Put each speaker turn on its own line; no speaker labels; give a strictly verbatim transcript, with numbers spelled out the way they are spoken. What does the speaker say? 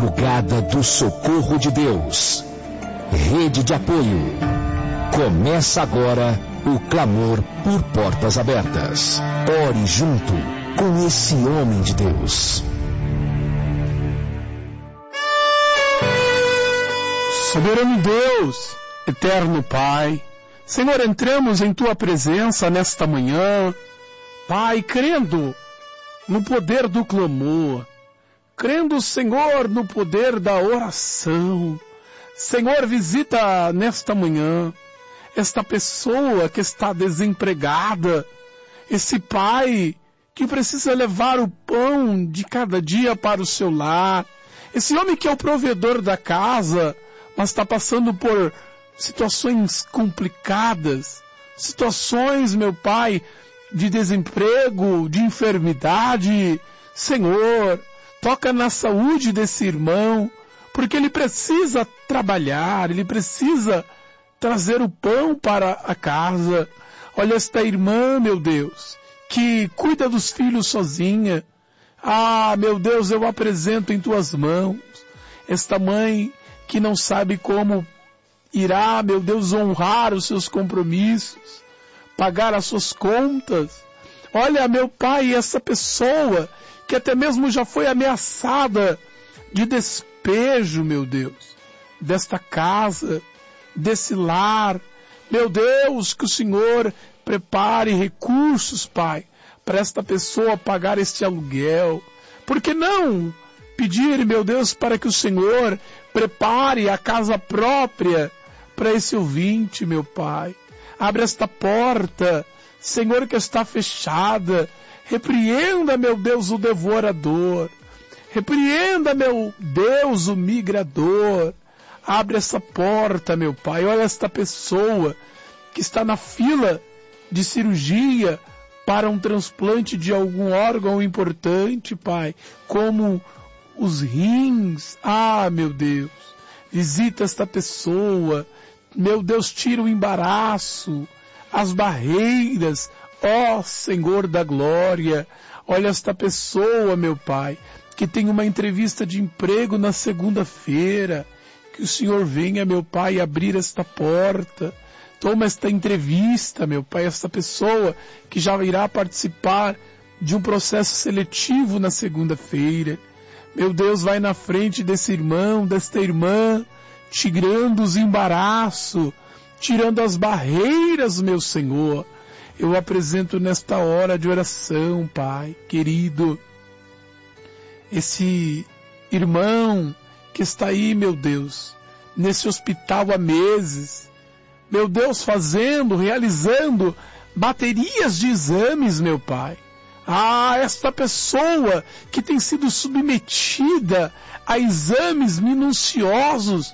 Madrugada do Socorro de Deus. Rede de apoio. Começa agora o clamor por portas abertas. Ore junto com esse homem de Deus.
Soberano Deus, eterno Pai, Senhor, entramos em Tua presença nesta manhã, Pai, crendo no poder do clamor, crendo, Senhor, no poder da oração. Senhor, visita nesta manhã esta pessoa que está desempregada, esse pai que precisa levar o pão de cada dia para o seu lar, esse homem que é o provedor da casa, mas está passando por situações complicadas, situações, meu Pai, de desemprego, de enfermidade. Senhor, toca na saúde desse irmão, porque ele precisa trabalhar, ele precisa trazer o pão para a casa. Olha esta irmã, meu Deus, que cuida dos filhos sozinha. Ah, meu Deus, eu apresento em Tuas mãos esta mãe que não sabe como irá, meu Deus, honrar os seus compromissos, pagar as suas contas. Olha, meu Pai, essa pessoa que até mesmo já foi ameaçada de despejo, meu Deus, desta casa, desse lar. Meu Deus, que o Senhor prepare recursos, Pai, para esta pessoa pagar este aluguel. Por que não pedir, meu Deus, para que o Senhor prepare a casa própria para esse ouvinte, meu Pai. Abre esta porta, Senhor, que está fechada. Repreenda, meu Deus, o devorador. Repreenda, meu Deus, o migrador. Abre essa porta, meu Pai. Olha esta pessoa que está na fila de cirurgia para um transplante de algum órgão importante, Pai, como os rins. Ah, meu Deus, visita esta pessoa. Meu Deus, tira o embaraço, as barreiras. Ó Senhor da glória, olha esta pessoa, meu Pai, que tem uma entrevista de emprego na segunda-feira. Que o Senhor venha, meu Pai, abrir esta porta. Toma esta entrevista, meu Pai, esta pessoa que já irá participar de um processo seletivo na segunda-feira. Meu Deus, vai na frente desse irmão, desta irmã, tirando os embaraços, tirando as barreiras, meu Senhor. Eu apresento nesta hora de oração, Pai, querido, esse irmão que está aí, meu Deus, nesse hospital há meses, meu Deus, fazendo, realizando baterias de exames, meu Pai. Ah, esta pessoa que tem sido submetida a exames minuciosos